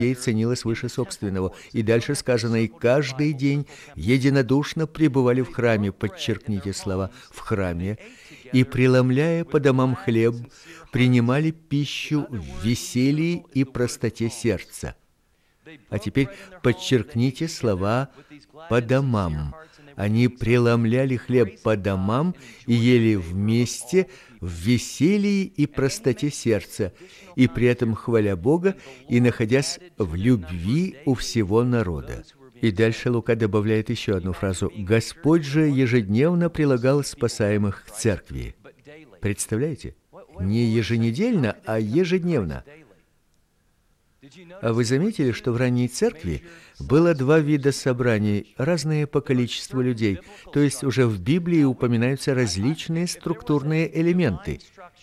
ей ценилось выше собственного. И дальше сказано: «И каждый день единодушно пребывали в храме», подчеркните слова, «в храме, и, преломляя по домам хлеб, принимали пищу в веселье и простоте сердца». А теперь подчеркните слова «по домам». Они преломляли хлеб по домам и ели вместе в веселье и простоте сердца, и при этом хваля Бога и находясь в любви у всего народа. И дальше Лука добавляет еще одну фразу: «Господь же ежедневно прилагал спасаемых к церкви». Представляете? Не еженедельно, а ежедневно. А вы заметили, что в ранней церкви было два вида собраний, разные по количеству людей, то есть уже в Библии упоминаются различные структурные элементы.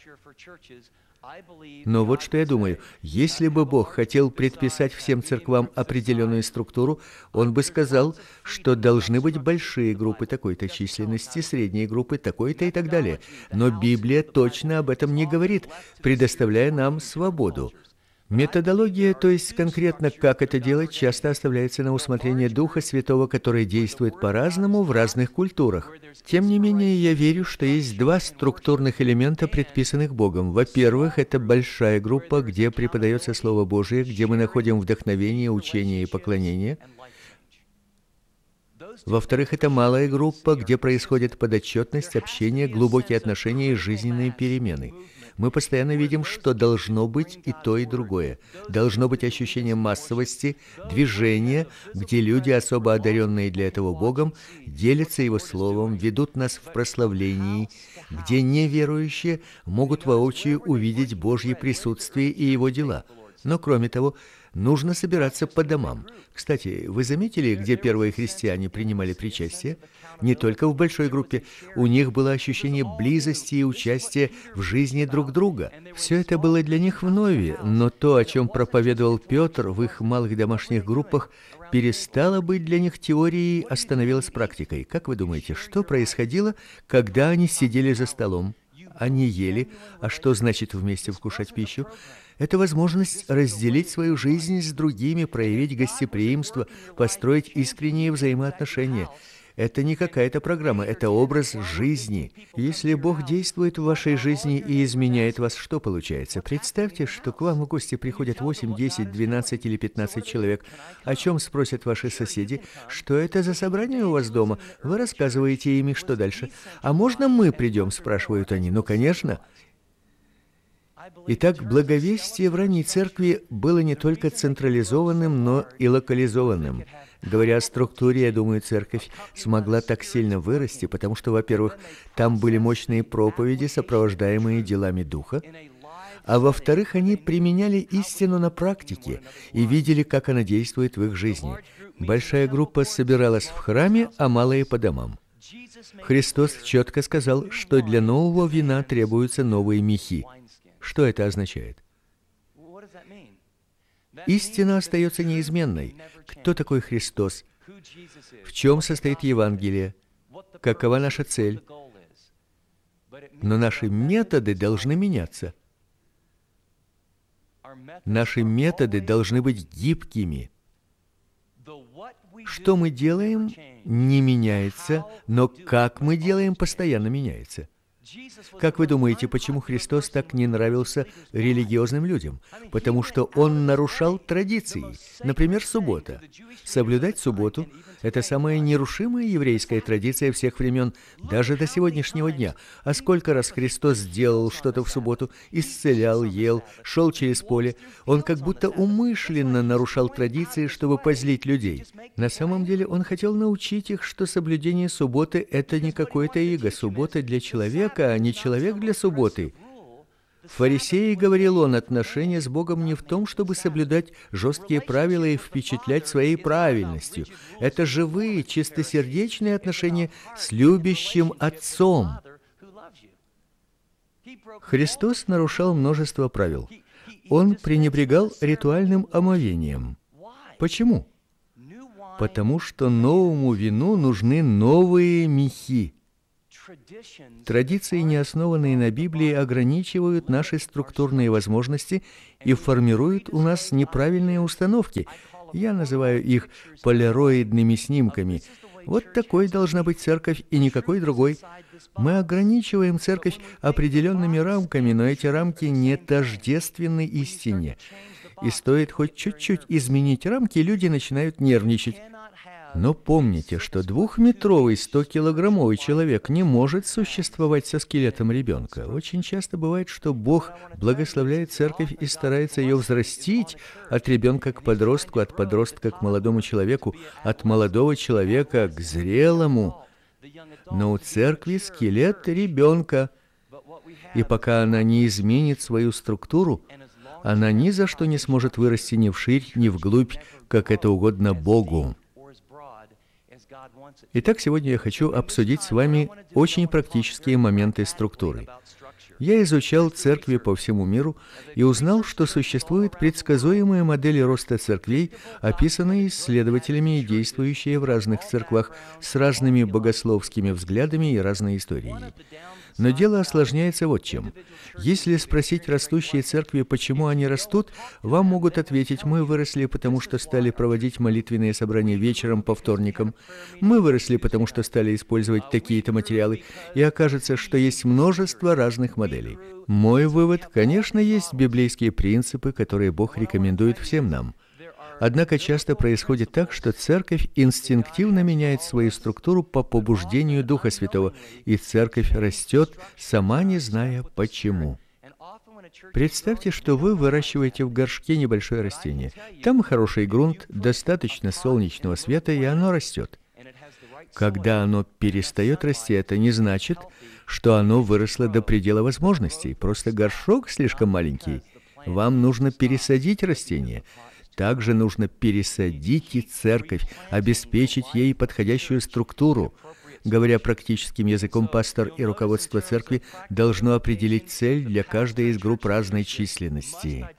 Но вот что я думаю: если бы Бог хотел предписать всем церквам определенную структуру, Он бы сказал, что должны быть большие группы такой-то численности, средние группы такой-то и так далее. Но Библия точно об этом не говорит, предоставляя нам свободу. Методология, то есть конкретно как это делать, часто оставляется на усмотрение Духа Святого, который действует по-разному в разных культурах. Тем не менее, я верю, что есть два структурных элемента, предписанных Богом. Во-первых, это большая группа, где преподается Слово Божие, где мы находим вдохновение, учение и поклонение. Во-вторых, это малая группа, где происходит подотчетность, общение, глубокие отношения и жизненные перемены. Мы постоянно видим, что должно быть и то, и другое. Должно быть ощущение массовости, движения, где люди, особо одаренные для этого Богом, делятся Его Словом, ведут нас в прославлении, где неверующие могут воочию увидеть Божье присутствие и Его дела. Но, кроме того, нужно собираться по домам. Кстати, вы заметили, где первые христиане принимали причастие? Не только в большой группе. У них было ощущение близости и участия в жизни друг друга. Все это было для них вновь, но то, о чем проповедовал Петр в их малых домашних группах, перестало быть для них теорией, а становилось практикой. Как вы думаете, что происходило, когда они сидели за столом? Они ели. А что значит вместе вкушать пищу? Это возможность разделить свою жизнь с другими, проявить гостеприимство, построить искренние взаимоотношения. Это не какая-то программа, это образ жизни. Если Бог действует в вашей жизни и изменяет вас, что получается? Представьте, что к вам в гости приходят 8, 10, 12 или 15 человек. О чем спросят ваши соседи? Что это за собрание у вас дома? Вы рассказываете им, что дальше. А можно мы придем, спрашивают они. Ну, конечно. Итак, благовестие в ранней церкви было не только централизованным, но и локализованным. Говоря о структуре, я думаю, церковь смогла так сильно вырасти, потому что, во-первых, там были мощные проповеди, сопровождаемые делами Духа, а во-вторых, они применяли истину на практике и видели, как она действует в их жизни. Большая группа собиралась в храме, а малая по домам. Христос четко сказал, что для нового вина требуются новые мехи. Что это означает? Истина остается неизменной. Кто такой Христос? В чем состоит Евангелие? Какова наша цель? Но наши методы должны меняться. Наши методы должны быть гибкими. Что мы делаем, не меняется, но как мы делаем, постоянно меняется. Как вы думаете, почему Христос так не нравился религиозным людям? Потому что Он нарушал традиции. Например, суббота. Соблюдать субботу – это самая нерушимая еврейская традиция всех времен, даже до сегодняшнего дня. А сколько раз Христос делал что-то в субботу, исцелял, ел, шел через поле. Он как будто умышленно нарушал традиции, чтобы позлить людей. На самом деле Он хотел научить их, что соблюдение субботы – это не какое-то иго. Суббота для человека, а не человек для субботы. Фарисеи, говорил он, отношения с Богом не в том, чтобы соблюдать жесткие правила и впечатлять своей правильностью. Это живые, чистосердечные отношения с любящим Отцом. Христос нарушал множество правил. Он пренебрегал ритуальным омовением. Почему? Потому что новому вину нужны новые мехи. Традиции, не основанные на Библии, ограничивают наши структурные возможности и формируют у нас неправильные установки. Я называю их полароидными снимками. Вот такой должна быть церковь и никакой другой. Мы ограничиваем церковь определенными рамками, но эти рамки не тождественны истине. И стоит хоть чуть-чуть изменить рамки, люди начинают нервничать. Но помните, что 2-метровый, 100-килограммовый человек не может существовать со скелетом ребенка. Очень часто бывает, что Бог благословляет церковь и старается ее взрастить от ребенка к подростку, от подростка к молодому человеку, от молодого человека к зрелому. Но у церкви скелет ребенка, и пока она не изменит свою структуру, она ни за что не сможет вырасти ни вширь, ни вглубь, как это угодно Богу. Итак, сегодня я хочу обсудить с вами очень практические моменты структуры. Я изучал церкви по всему миру и узнал, что существуют предсказуемые модели роста церквей, описанные исследователями и действующие в разных церквах с разными богословскими взглядами и разной историей. Но дело осложняется вот чем. Если спросить растущие церкви, почему они растут, вам могут ответить: мы выросли, потому что стали проводить молитвенные собрания вечером по вторникам, мы выросли, потому что стали использовать такие-то материалы, и окажется, что есть множество разных моделей. Мой вывод: конечно, есть библейские принципы, которые Бог рекомендует всем нам. Однако часто происходит так, что церковь инстинктивно меняет свою структуру по побуждению Духа Святого, и церковь растет, сама не зная почему. Представьте, что вы выращиваете в горшке небольшое растение. Там хороший грунт, достаточно солнечного света, и оно растет. Когда оно перестает расти, это не значит, что оно выросло до предела возможностей. Просто горшок слишком маленький. Вам нужно пересадить растение. Также нужно пересадить и церковь, обеспечить ей подходящую структуру. Говоря практическим языком, пастор и руководство церкви должно определить цель для каждой из групп разной численности.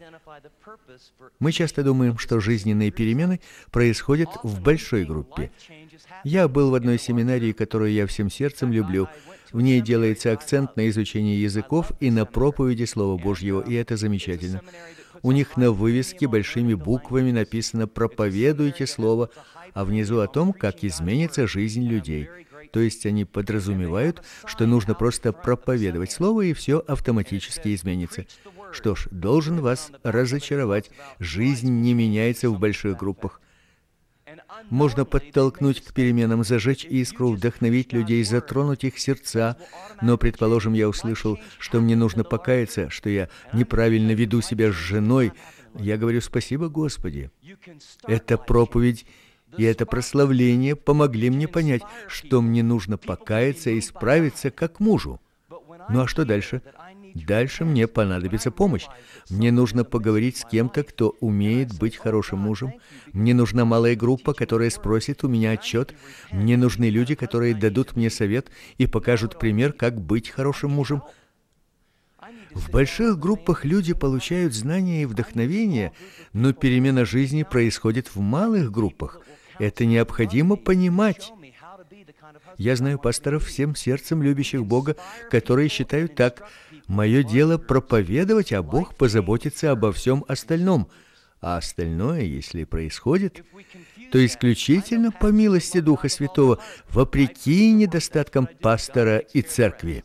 Мы часто думаем, что жизненные перемены происходят в большой группе. Я был в одной семинарии, которую я всем сердцем люблю. В ней делается акцент на изучении языков и на проповеди Слова Божьего, и это замечательно. У них на вывеске большими буквами написано «Проповедуйте Слово», а внизу о том, как изменится жизнь людей. То есть они подразумевают, что нужно просто проповедовать Слово, и все автоматически изменится. Что ж, должен вас разочаровать, жизнь не меняется в больших группах. Можно подтолкнуть к переменам, зажечь искру, вдохновить людей, затронуть их сердца. Но, предположим, я услышал, что мне нужно покаяться, что я неправильно веду себя с женой. Я говорю: спасибо, Господи. Эта проповедь и это прославление помогли мне понять, что мне нужно покаяться и исправиться как мужу. Ну а что дальше? Дальше мне понадобится помощь. Мне нужно поговорить с кем-то, кто умеет быть хорошим мужем. Мне нужна малая группа, которая спросит у меня отчет. Мне нужны люди, которые дадут мне совет и покажут пример, как быть хорошим мужем. В больших группах люди получают знания и вдохновение, но перемена жизни происходит в малых группах. Это необходимо понимать. Я знаю пасторов, всем сердцем любящих Бога, которые считают так: мое дело проповедовать, а Бог позаботится обо всем остальном. А остальное, если происходит, то исключительно по милости Духа Святого, вопреки недостаткам пастора и церкви.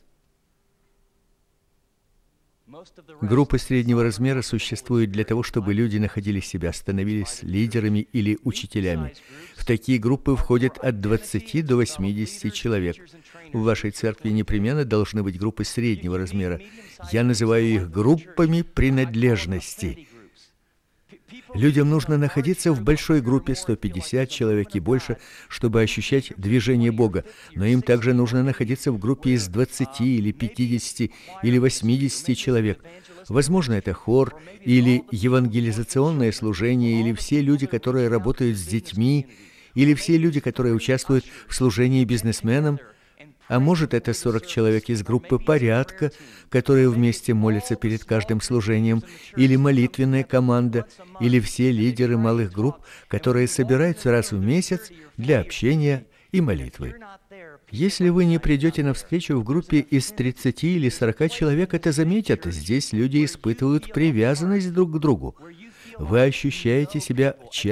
Группы среднего размера существуют для того, чтобы люди находили себя, становились лидерами или учителями. В такие группы входят от 20 до 80 человек. В вашей церкви непременно должны быть группы среднего размера. Я называю их группами принадлежности. Людям нужно находиться в большой группе, 150 человек и больше, чтобы ощущать движение Бога, но им также нужно находиться в группе из 20 или 50 или 80 человек. Возможно, это хор, или евангелизационное служение, или все люди, которые работают с детьми, или все люди, которые участвуют в служении бизнесменам. А может, это 40 человек из группы порядка, которые вместе молятся перед каждым служением, или молитвенная команда, или все лидеры малых групп, которые собираются раз в месяц для общения и молитвы. Если вы не придете на встречу в группе из 30 или 40 человек, это заметят. Здесь люди испытывают привязанность друг к другу. Вы ощущаете себя